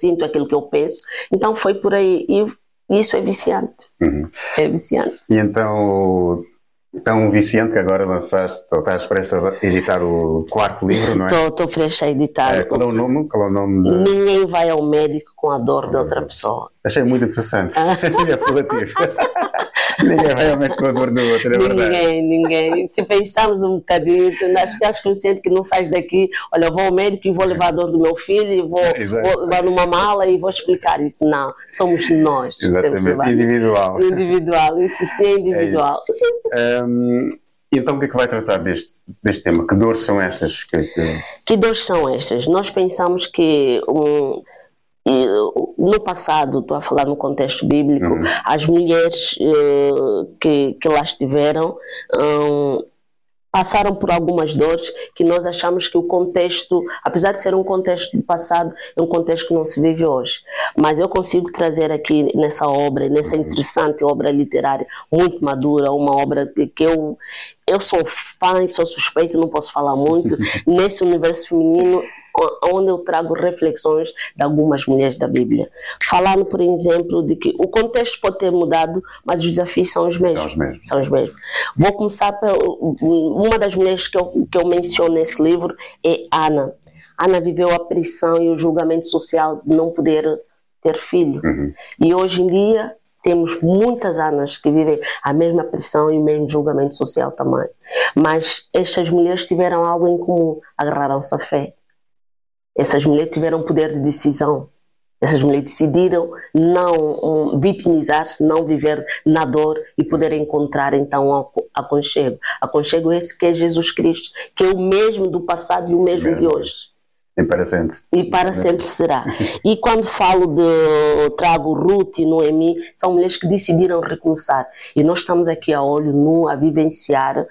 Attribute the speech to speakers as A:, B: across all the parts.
A: sinto, aquilo que eu penso. Então foi por aí. E isso é viciante. É viciante.
B: E então, tão viciante que agora lançaste, ou estás prestes a editar o 4º livro, não é?
A: Estou prestes a editar.
B: Qual é o nome?
A: Ninguém vai ao médico com a dor de outra pessoa.
B: Achei muito interessante. É apelativo. Ninguém vai ao médico com a dor do outro, é verdade.
A: Ninguém. Se pensarmos um bocadinho, acho que és consciente que não sais daqui, olha, eu vou ao médico e vou levar a dor do meu filho, e vou levar numa mala e vou explicar isso. Não, somos nós.
B: Exatamente, individual.
A: Isso sim é individual.
B: Então o que é que vai tratar deste tema? Que dores são estas?
A: Que dores são estas? Nós pensamos que no passado, estou a falar no contexto bíblico, as mulheres que lá estiveram passaram por algumas dores que nós achamos que o contexto, apesar de ser um contexto do passado, é um contexto que não se vive hoje. Mas eu consigo trazer aqui nessa obra, nessa interessante obra literária, muito madura, uma obra que eu sou fã, sou suspeita, não posso falar muito, nesse universo feminino, onde eu trago reflexões de algumas mulheres da Bíblia. Falando, por exemplo, de que o contexto pode ter mudado, mas os desafios são os mesmos. São os mesmos. Vou começar uma das mulheres que eu menciono nesse livro é Ana. Ana viveu a pressão e o julgamento social de não poder ter filho. E hoje em dia temos muitas Anas que vivem a mesma pressão e o mesmo julgamento social também. Mas estas mulheres tiveram algo em comum, agarraram-se à fé. Essas mulheres tiveram poder de decisão. Essas mulheres decidiram não vitimizar-se, não viver na dor e poder encontrar então aconchego. Aconchego esse que é Jesus Cristo, que é o mesmo do passado e o mesmo de hoje.
B: E para sempre.
A: E para sempre será. E quando trago Ruth e Noemi, são mulheres que decidiram recomeçar. E nós estamos aqui a olho nu a vivenciar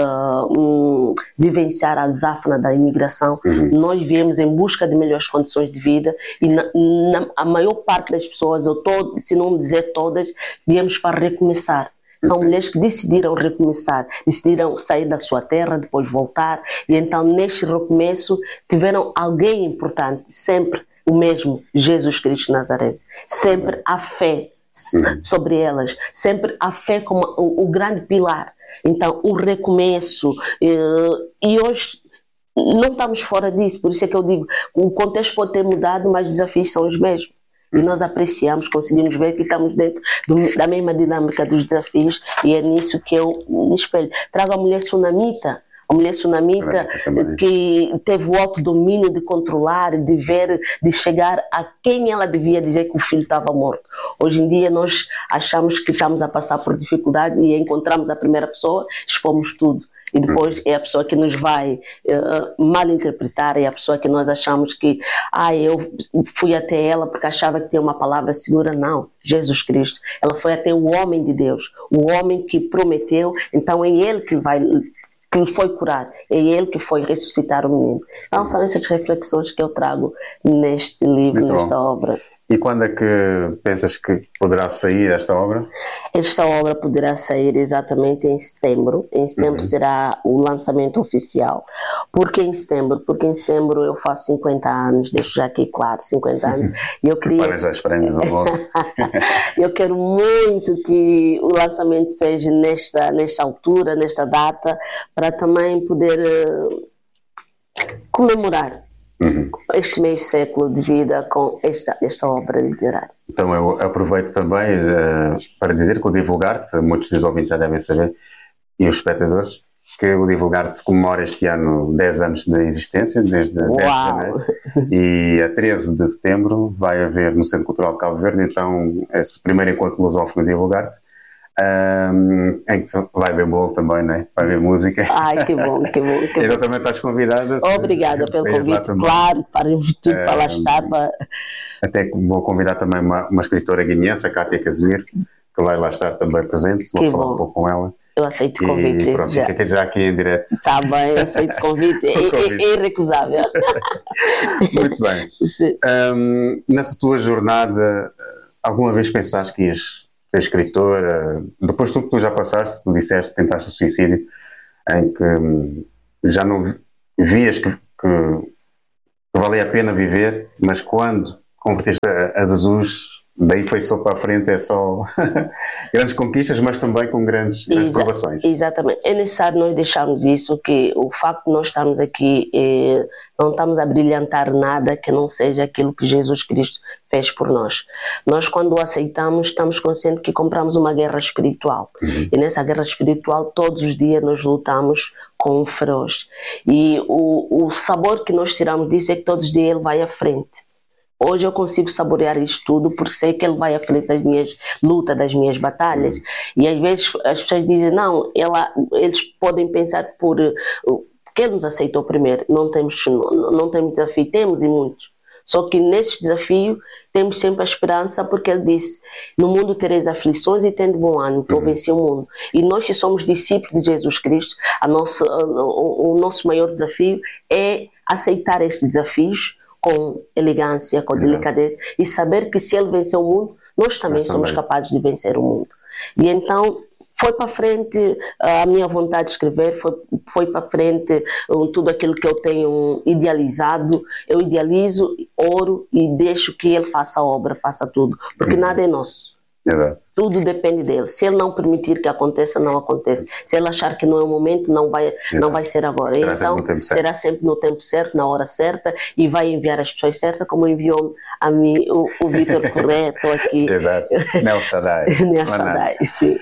A: a azáfama da imigração. Nós viemos em busca de melhores condições de vida e a maior parte das pessoas, se não dizer todas, viemos para recomeçar. São mulheres que decidiram recomeçar, decidiram sair da sua terra, depois voltar. E então, neste recomeço, tiveram alguém importante, sempre o mesmo, Jesus Cristo de Nazaré. Sempre a fé sobre elas, sempre a fé como o grande pilar. Então, o recomeço. E hoje não estamos fora disso, por isso é que eu digo, o contexto pode ter mudado, mas os desafios são os mesmos. E nós apreciamos, conseguimos ver que estamos dentro da mesma dinâmica dos desafios e é nisso que eu me espelho. Trago a mulher sunamita. A mulher sunamita que teve o autodomínio de controlar, de ver, de chegar a quem ela devia dizer que o filho estava morto. Hoje em dia nós achamos que estamos a passar por dificuldade e encontramos a primeira pessoa, expomos tudo. E depois é a pessoa que nos vai mal interpretar, é a pessoa que nós achamos que eu fui até ela porque achava que tinha uma palavra segura. Não, Jesus Cristo. Ela foi até o homem de Deus, o homem que prometeu, então é ele que foi curar, é ele que foi ressuscitar o menino. Então são essas reflexões que eu trago neste livro, nesta obra.
B: E quando é que pensas que poderá sair esta obra?
A: Esta obra poderá sair exatamente em setembro. Em setembro será o lançamento oficial. Por que em setembro? Porque em setembro eu faço 50 anos, deixo já aqui claro, 50 anos. E eu queria...
B: Prepara já as prendas logo.
A: Eu quero muito que o lançamento seja nesta altura, nesta data, para também poder comemorar este meio século de vida com esta obra literária.
B: Então eu aproveito também para dizer que o Divulgar-te, muitos dos ouvintes já devem saber, e os espectadores, que o Divulgar-te comemora este ano 10 anos de existência, desde 10 de janeiro, e a 13 de setembro vai haver no Centro Cultural de Cabo Verde, então, esse primeiro encontro lusófono Divulgar-te, em que vai haver bolo também, não é? Vai haver música.
A: Ai, que bom, que bom.
B: Então também estás convidada.
A: Obrigada pelo convite, claro, faremos tudo para lá estar.
B: Até vou convidar também uma escritora guineense, a Cátia Casimiro, que vai lá estar também presente, vou falar um pouco com ela.
A: Eu aceito o convite.
B: E pronto, fica já aqui em direto.
A: Está bem, eu aceito o convite, é irrecusável.
B: Muito bem. Nessa tua jornada, alguma vez pensaste que ias ser escritora? Depois de tudo que tu já passaste, tu disseste, tentaste o suicídio, em que já não vias que valia a pena viver, mas quando converteste a Jesus, daí foi só para a frente, é só grandes conquistas, mas também com grandes provações.
A: Exatamente. É necessário nós deixarmos isso, que o facto de nós estarmos aqui, não estamos a brilhantar nada que não seja aquilo que Jesus Cristo fez por nós. Nós, quando o aceitamos, estamos conscientes que compramos uma guerra espiritual. E nessa guerra espiritual, todos os dias nós lutamos com um feroz. E o sabor que nós tiramos disso é que todos os dias ele vai à frente. Hoje eu consigo saborear isto tudo porque sei que ele vai à frente das minhas lutas, das minhas batalhas. E às vezes as pessoas dizem, não, eles podem pensar que ele nos aceitou primeiro. Não temos desafio, temos e muitos. Só que nesse desafio temos sempre a esperança, porque ele disse, no mundo tereis aflições e tende bom ânimo, que eu venci o mundo. E nós que somos discípulos de Jesus Cristo, o nosso maior desafio é aceitar estes desafios com elegância, com delicadeza, e saber que se ele venceu o mundo, nós também somos capazes de vencer o mundo. E então foi para frente a minha vontade de escrever, foi para frente tudo aquilo que eu tenho idealizado. Eu idealizo, oro e deixo que ele faça a obra, faça tudo, porque nada é nosso.
B: Exato.
A: Tudo depende dele. Se ele não permitir que aconteça, não acontece. Se ele achar que não é o momento, não vai ser agora. Será sempre no tempo certo, na hora certa, e vai enviar as pessoas certas, como enviou a mim o Vítor Correia. Estou aqui.
B: Exato. Nel Shaddai.
A: Nel Shaddai, sim.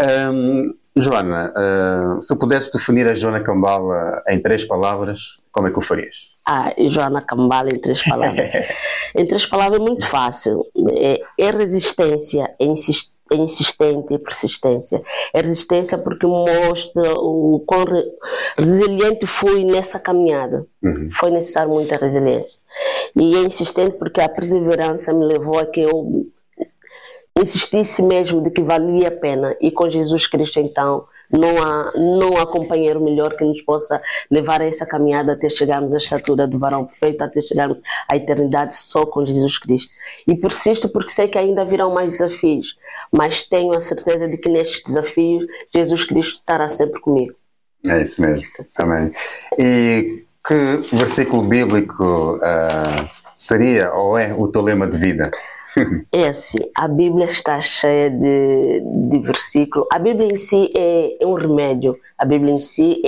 B: Joana, se pudesse definir a Joana Cambala em 3 palavras, como é que o farias?
A: Joana Cambala em 3 palavras. Em 3 palavras é muito fácil. É resistência, é insistente e persistência. É resistência porque mostra o quão resiliente fui nessa caminhada. Foi necessário muita resiliência. E é insistente porque a perseverança me levou a que eu insistisse mesmo de que valia a pena. E com Jesus Cristo, então, não há companheiro melhor que nos possa levar a essa caminhada até chegarmos à estatura do varão perfeito, até chegarmos à eternidade só com Jesus Cristo. E persisto porque sei que ainda virão mais desafios, mas tenho a certeza de que nestes desafios Jesus Cristo estará sempre comigo.
B: É isso mesmo. Amém. E que versículo bíblico seria ou é o teu lema de vida?
A: É assim, a Bíblia está cheia de versículos. A Bíblia em si é um remédio, a Bíblia em si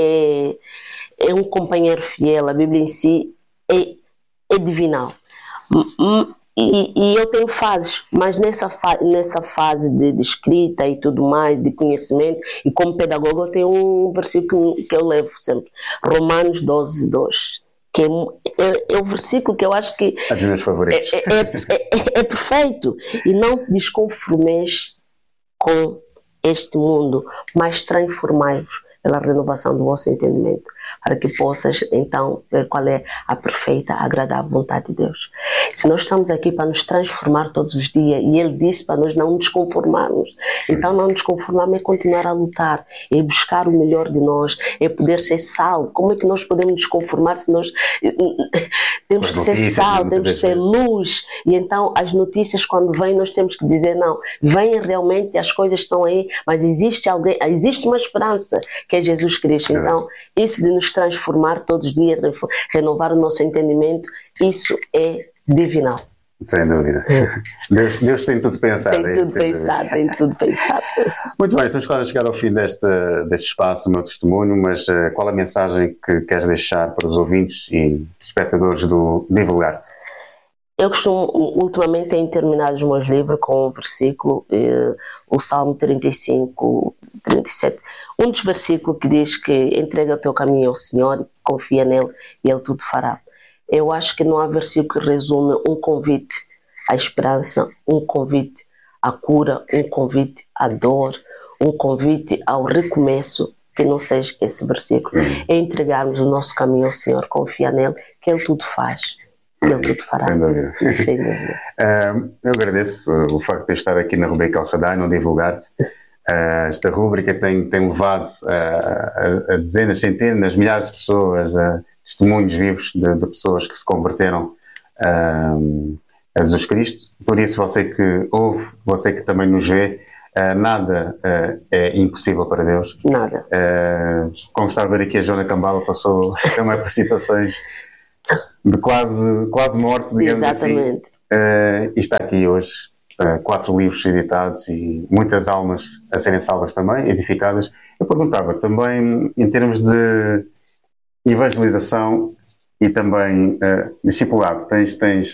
A: é um companheiro fiel, a Bíblia em si é divinal. E eu tenho fases, mas nessa fase de escrita e tudo mais, de conhecimento, e como pedagogo eu tenho um versículo que eu levo sempre, Romanos 12:2. Que é o versículo que eu acho que é perfeito. E não te desconformeis com este mundo, mas transformai-vos pela renovação do vosso entendimento, para que possas então ver qual é a perfeita, agradável vontade de Deus. Se nós estamos aqui para nos transformar todos os dias, e Ele disse para nós não nos conformarmos, então não nos conformarmos é continuar a lutar, é buscar o melhor de nós, é poder ser sal. Como é que nós podemos nos conformar se nós temos que ser sal, temos que ser luz? E então as notícias quando vêm nós temos que dizer não, vêm realmente, as coisas estão aí, mas existe uma esperança que é Jesus Cristo. Então isso de nos transformar todos os dias, renovar o nosso entendimento, isso é divinal.
B: Sem dúvida. Deus tem tudo pensado.
A: Tem tudo pensado.
B: Muito bem, estamos quase a chegar ao fim deste espaço, o meu testemunho, mas qual a mensagem que queres deixar para os ouvintes e espectadores do Divulgar-te?
A: Eu costumo, ultimamente, tenho terminado os meus livros com um versículo, o Salmo 35, 37, um dos versículos que diz que entrega o teu caminho ao Senhor, confia nele e Ele tudo fará. Eu acho que não há versículo que resume um convite à esperança, um convite à cura, um convite à dor, um convite ao recomeço, que não seja esse versículo. É entregarmos o nosso caminho ao Senhor, confiar nele, que Ele tudo faz. Ele tudo fará.
B: Sem dúvida.
A: Sem dúvida.
B: Eu agradeço o facto de estar aqui na rubrica Nel Shaddai, no Divulgar-te. Esta rubrica tem levado a dezenas, centenas, milhares de pessoas, testemunhos vivos de pessoas que se converteram a Jesus Cristo. Por isso, você que ouve, você que também nos vê, nada é impossível para Deus.
A: Nada.
B: Como está a ver aqui, a Joana Cambala passou também por situações de quase morte, digamos assim. e está aqui hoje 4 livros editados e muitas almas a serem salvas também, edificadas. Eu perguntava também, em termos de evangelização e também discipulado, tens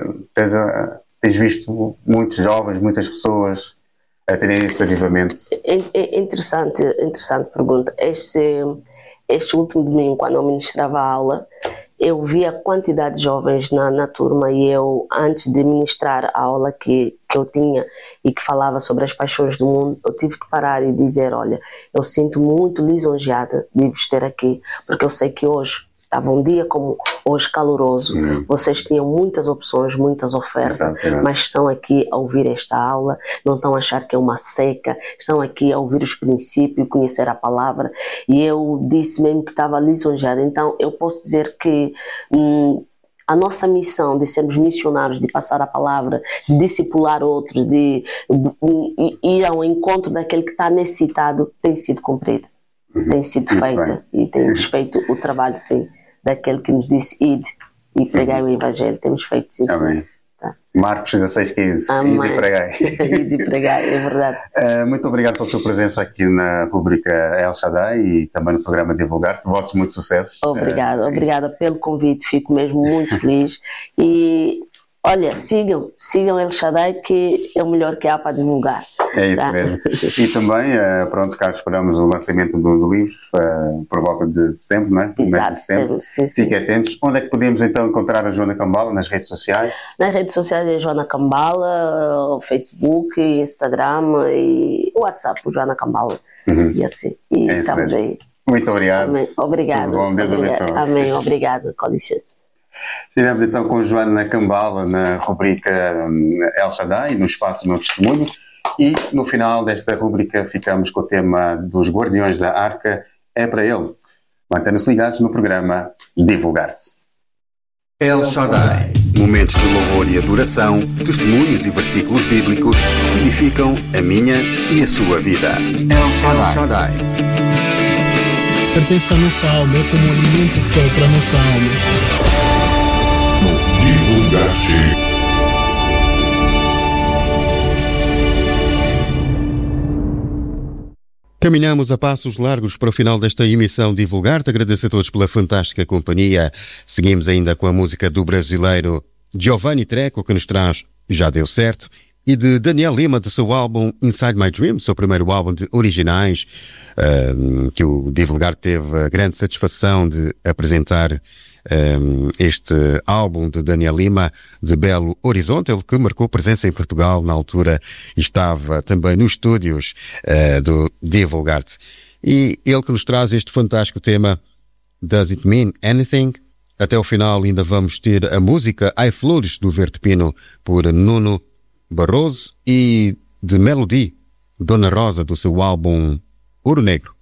B: visto muitos jovens, muitas pessoas a terem esse avivamento?
A: Interessante pergunta. Este último domingo, quando eu ministrava a aula, eu vi a quantidade de jovens na turma, e eu, antes de ministrar a aula que eu tinha e que falava sobre as paixões do mundo, eu tive que parar e dizer: olha, eu sinto muito lisonjeada de vos ter aqui, porque eu sei que hoje estava um dia como hoje caloroso, vocês tinham muitas opções, muitas ofertas, mas estão aqui a ouvir esta aula, não estão a achar que é uma seca, estão aqui a ouvir os princípios, conhecer a palavra, e eu disse mesmo que estava lisonjeada. Então eu posso dizer que a nossa missão de sermos missionários, de passar a palavra, de discipular outros, de ir ao encontro daquele que está necessitado, tem sido cumprida, tem sido feita, e temos feito o trabalho, sim, daquele que nos disse: ide e pregai o Evangelho. Temos feito, sim.
B: Amém. Tá. Marcos 16:15, ide e pregai.
A: Ide e pregai, é verdade.
B: Muito obrigado pela tua presença aqui na rubrica El Shaddai e também no programa Divulgar-te. Votos muito sucessos.
A: Obrigada pelo convite, fico mesmo muito feliz. E olha, sigam El Shaddai, que é o melhor que há para divulgar.
B: É isso mesmo. E também, pronto, cá esperamos o lançamento do livro por volta de setembro, não é?
A: Exato,
B: de setembro.
A: Sim.
B: Fiquem atentos. Onde é que podemos então encontrar a Joana Cambala? Nas redes sociais?
A: Nas redes sociais é Joana Cambala, o Facebook, Instagram e o WhatsApp, o Joana Cambala. E assim. E estamos aí.
B: Muito obrigado.
A: Amém. Obrigado.
B: Tudo bom, Deus abençoe.
A: Amém, obrigado. Com licença.
B: Estivemos então com Joana Cambala na rubrica El Shaddai, no espaço No Testemunho, e no final desta rubrica ficamos com o tema dos Guardiões da Arca, é para ele. Mantenham-se ligados no programa Divulgar-te.
C: El Shaddai, momentos de louvor e adoração, testemunhos e versículos bíblicos que edificam a minha e a sua vida. El Shaddai.
D: Pertence à nossa alma, é como um alimento para a nossa alma.
C: Divulgar-te. Caminhamos a passos largos para o final desta emissão Divulgar-te. Agradeço a todos pela fantástica companhia. Seguimos ainda com a música do brasileiro Giovanni Treco, que nos traz Já Deu Certo, e de Daniel Lima, do seu álbum Inside My Dream, seu primeiro álbum de originais, que o Divulgar teve a grande satisfação de apresentar este álbum de Daniel Lima, de Belo Horizonte, ele que marcou presença em Portugal na altura e estava também nos estúdios do Divulgar-te. E ele que nos traz este fantástico tema Does It Mean Anything? Até o final ainda vamos ter a música Ai Flores, do Verde Pino, por Nuno Barroso, e de Melody, Dona Rosa, do seu álbum Ouro Negro.